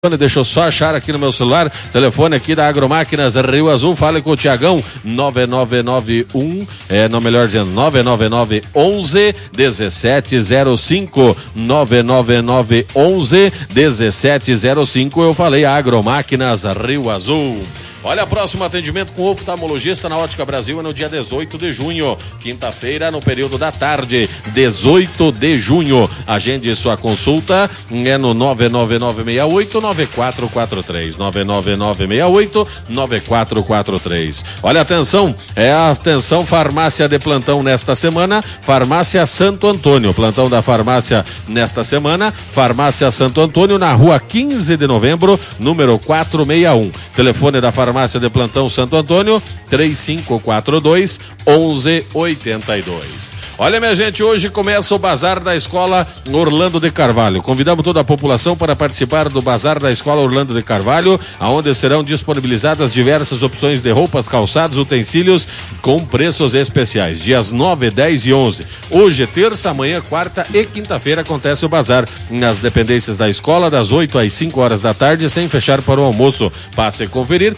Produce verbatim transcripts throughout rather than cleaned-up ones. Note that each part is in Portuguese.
Deixa eu só achar aqui no meu celular, telefone aqui da Agromáquinas Rio Azul, fale com o Tiagão, nove nove nove um, é, não, melhor dizendo, nove nove nove onze dezessete zero cinco, nove nove nove onze dezessete zero cinco, eu falei Agromáquinas Rio Azul. Olha, próximo atendimento com o oftalmologista na Ótica Brasil é no dia dezoito de junho, quinta-feira, no período da tarde, dezoito de junho. Agende sua consulta, é no nove nove nove seis oito nove quatro quatro três, nove nove nove seis oito nove quatro quatro três. Olha, atenção, é a atenção farmácia de plantão nesta semana, Farmácia Santo Antônio, plantão da farmácia nesta semana, Farmácia Santo Antônio, na rua quinze de novembro, número quatrocentos e sessenta e um. Telefone da farmácia Farmácia de Plantão Santo Antônio, três cinco quatro dois, onze oitenta e dois. Olha, minha gente, hoje começa o Bazar da Escola Orlando de Carvalho. Convidamos toda a população para participar do Bazar da Escola Orlando de Carvalho, onde serão disponibilizadas diversas opções de roupas, calçados, utensílios com preços especiais. Dias nove, dez e onze. Hoje, terça, amanhã, quarta e quinta-feira acontece o bazar nas dependências da escola, das oito às cinco horas da tarde, sem fechar para o almoço. Passe a conferir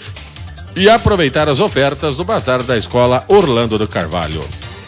e aproveitar as ofertas do Bazar da Escola Orlando do Carvalho.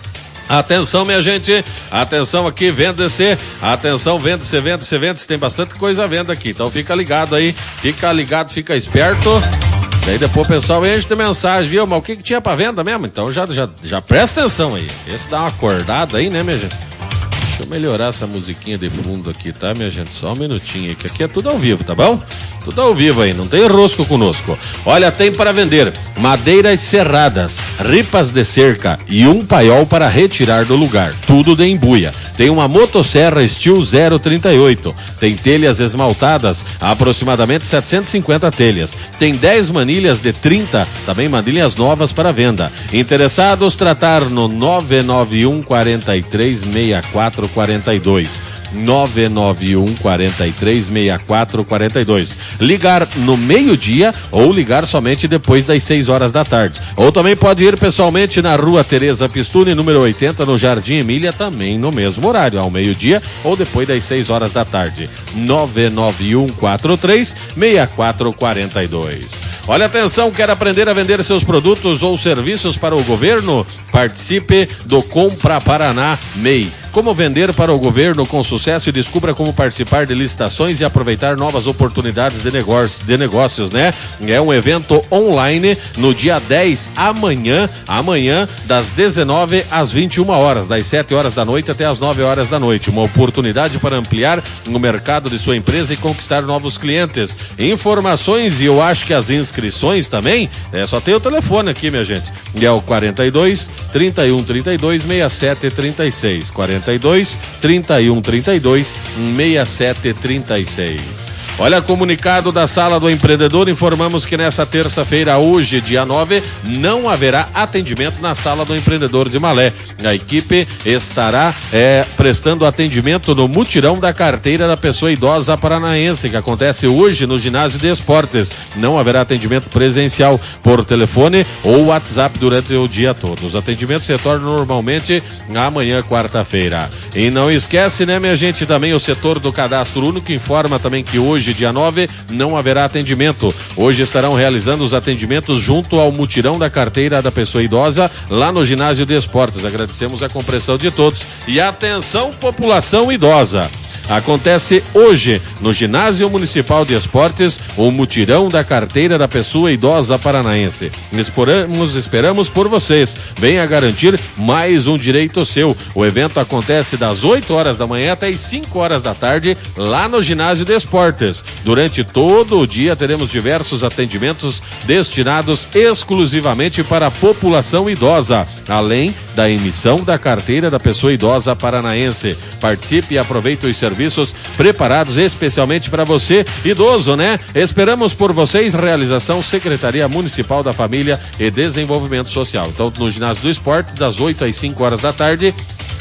Atenção, minha gente, atenção aqui, vende-se, atenção, vende-se, vende-se, vende-se, tem bastante coisa à venda aqui, então fica ligado aí, fica ligado, fica esperto. Daí depois o pessoal enche de mensagem, viu, mas o que que tinha pra venda mesmo? Então já, já, já presta atenção aí, esse dá uma acordada aí, né, minha gente? Deixa eu melhorar essa musiquinha de fundo aqui, tá, minha gente? Só um minutinho aí, que aqui é tudo ao vivo, tá bom? Tudo ao vivo aí, não tem rosco conosco. Olha, tem para vender madeiras serradas, ripas de cerca e um paiol para retirar do lugar. Tudo de embuia. Tem uma motosserra Steel zero trinta e oito. Tem telhas esmaltadas, aproximadamente setecentas e cinquenta telhas. Tem dez manilhas de trinta, também manilhas novas para venda. Interessados, tratar no nove nove um, quatro três, seis quatro quatro dois. nove nove um, quatro três, seis quatro quatro dois. Ligar no meio-dia ou ligar somente depois das seis horas da tarde. Ou também pode ir pessoalmente na rua Tereza Pistuni, número oitenta, no Jardim Emília, também no mesmo horário, ao meio-dia ou depois das seis horas da tarde. nove nove um, quatro três, seis quatro quatro dois. Olha, atenção, quer aprender a vender seus produtos ou serviços para o governo? Participe do Compra Paraná M E I. Como vender para o governo com sucesso e descubra como participar de licitações e aproveitar novas oportunidades de negócios, de negócios, né? É um evento online no dia dez, amanhã, amanhã, das dezenove às vinte e uma horas, das sete horas da noite até as nove horas da noite. Uma oportunidade para ampliar o mercado de sua empresa e conquistar novos clientes. Informações e eu acho que as inscrições também, é só ter o telefone aqui, minha gente. É o quarenta e dois, trinta e um, trinta e dois, sessenta e sete, trinta e seis. quarenta e dois, trinta e um, trinta e dois, sessenta e sete, trinta e seis. Olha, comunicado da Sala do Empreendedor, informamos que nessa terça-feira, hoje, dia nove, não haverá atendimento na Sala do Empreendedor de Malé. A equipe estará é, prestando atendimento no mutirão da carteira da pessoa idosa paranaense, que acontece hoje no Ginásio de Esportes. Não haverá atendimento presencial por telefone ou WhatsApp durante o dia todo. Os atendimentos se retornam normalmente amanhã, quarta-feira. E não esquece, né, minha gente, também o setor do Cadastro Único informa também que hoje, dia nove, não haverá atendimento. Hoje estarão realizando os atendimentos junto ao mutirão da carteira da pessoa idosa, lá no Ginásio de Esportes. Agradecemos a compreensão de todos. E atenção, população idosa! Acontece hoje, no Ginásio Municipal de Esportes, o mutirão da carteira da pessoa idosa paranaense. Esperamos, esperamos por vocês. Venha garantir mais um direito seu. O evento acontece das oito horas da manhã até as cinco horas da tarde, lá no Ginásio de Esportes. Durante todo o dia teremos diversos atendimentos destinados exclusivamente para a população idosa, além da emissão da carteira da pessoa idosa paranaense. Participe e aproveite os serviços serviços preparados especialmente para você, idoso, né? Esperamos por vocês. Realização Secretaria Municipal da Família e Desenvolvimento Social. Então, no Ginásio do Esporte, das oito às cinco horas da tarde,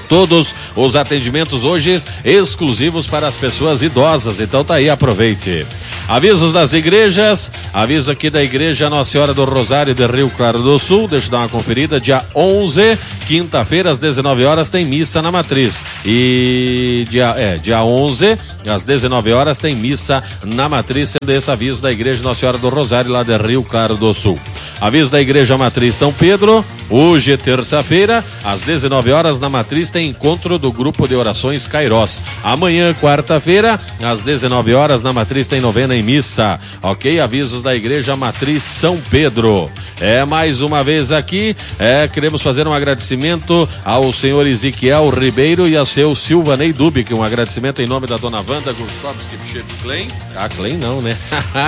Todos os atendimentos hoje exclusivos para as pessoas idosas, então tá aí, aproveite. Avisos das igrejas, aviso aqui da igreja Nossa Senhora do Rosário de Rio Claro do Sul, deixa eu dar uma conferida, dia onze, quinta-feira, às dezenove horas, tem missa na matriz. E dia, é, dia onze, às dezenove horas, tem missa na matriz, sendo esse aviso da igreja Nossa Senhora do Rosário, lá de Rio Claro do Sul. Aviso da igreja Matriz São Pedro, hoje, terça-feira, às dezenove horas, na matriz, tem encontro do grupo de orações Kairós. Amanhã, quarta-feira, às dezenove horas, na matriz, tem novena em missa. Ok? Avisos da igreja Matriz São Pedro. É, mais uma vez aqui, é, queremos fazer um agradecimento ao senhor Ezequiel Ribeiro e ao seu Silvanei Dubic, um agradecimento em nome da dona Wanda Gurkovski Klein. Ah, Klein não, né?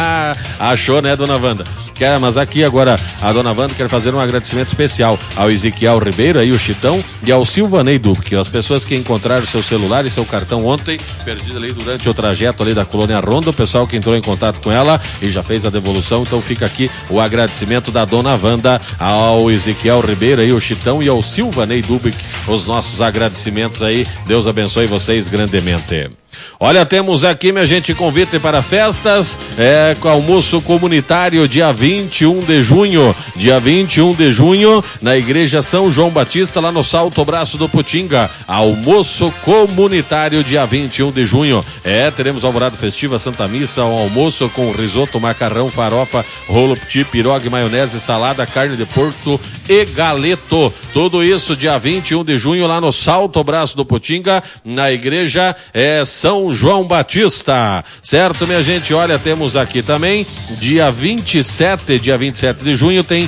Achou, né, dona Wanda? Quer, mas aqui agora a dona Wanda quer fazer um agradecimento especial ao Ezequiel Ribeiro, aí o Chitão, e ao Silvanei Dubic, as pessoas que encontraram seu celular e seu cartão ontem, perdido ali durante o trajeto ali da Colônia Ronda, o pessoal que entrou em contato com ela e já fez a devolução, então fica aqui o agradecimento da dona Wanda ao Ezequiel Ribeiro, aí o Chitão, e ao Silvanei Dubic, os nossos agradecimentos aí, Deus abençoe vocês grandemente. Olha, temos aqui, minha gente, convite para festas, é, com almoço comunitário dia vinte e um de junho, dia vinte e um de junho, na igreja São João Batista, lá no Salto Braço do Putinga, almoço comunitário dia vinte e um de junho, é, teremos alvorada festiva, Santa Missa, um almoço com risoto, macarrão, farofa, rolo petit, pirogue, maionese, salada, carne de porco e galeto, tudo isso dia vinte e um de junho, lá no Salto Braço do Putinga, na igreja é, São João Batista, certo, minha gente? Olha, temos aqui também, dia vinte e sete, dia vinte e sete de junho, tem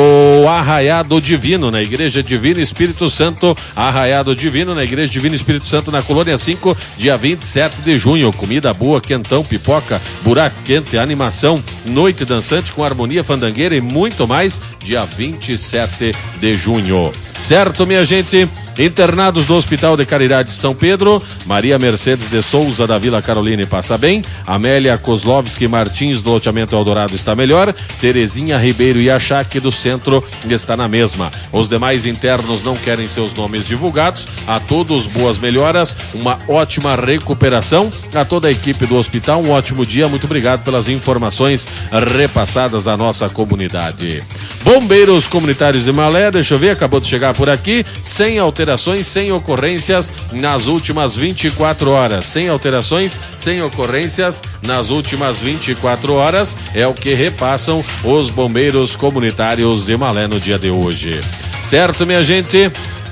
o Arraiado Divino, na Igreja Divino Espírito Santo, Arraiado Divino, na Igreja Divino Espírito Santo, na Colônia cinco, dia vinte e sete de junho, comida boa, quentão, pipoca, buraco quente, animação, noite dançante com harmonia fandangueira e muito mais, dia vinte e sete de junho. Certo, minha gente? Internados do Hospital de Caridade de São Pedro, Maria Mercedes de Souza da Vila Carolina passa bem, Amélia Kozlovski Martins do Loteamento Eldorado está melhor, Terezinha Ribeiro e Achaque do Centro está na mesma. Os demais internos não querem seus nomes divulgados. A todos boas melhoras, uma ótima recuperação, a toda a equipe do hospital um ótimo dia, muito obrigado pelas informações repassadas à nossa comunidade. Bombeiros Comunitários de Malé, deixa eu ver, acabou de chegar por aqui, sem alterações, sem ocorrências nas últimas vinte e quatro horas. Sem alterações, sem ocorrências nas últimas vinte e quatro horas, é o que repassam os bombeiros comunitários de Malé no dia de hoje. Certo, minha gente?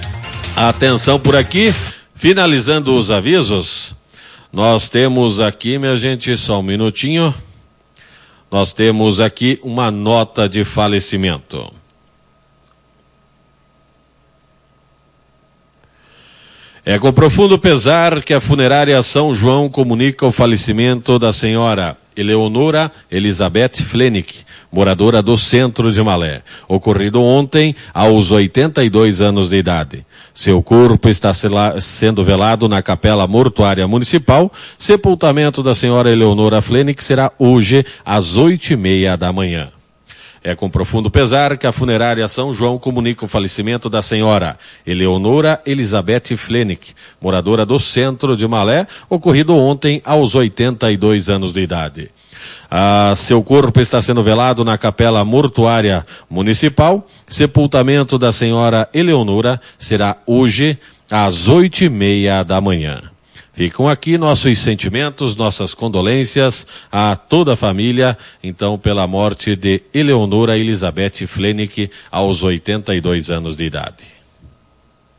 Atenção por aqui, finalizando os avisos, nós temos aqui, minha gente, só um minutinho, nós temos aqui uma nota de falecimento. É com profundo pesar que a funerária São João comunica o falecimento da senhora Eleonora Elizabeth Flenick, moradora do centro de Malé, ocorrido ontem aos oitenta e dois anos de idade. Seu corpo está sendo velado na Capela Mortuária Municipal. Sepultamento da senhora Eleonora Flenick será hoje às oito e meia da manhã. É com profundo pesar que a funerária São João comunica o falecimento da senhora Eleonora Elizabeth Flenick, moradora do centro de Malé, ocorrido ontem aos oitenta e dois anos de idade. Ah, seu corpo está sendo velado na Capela Mortuária Municipal. Sepultamento da senhora Eleonora será hoje às oito e meia da manhã. Ficam aqui nossos sentimentos, nossas condolências a toda a família, então, pela morte de Eleonora Elizabeth Flenick aos oitenta e dois anos de idade.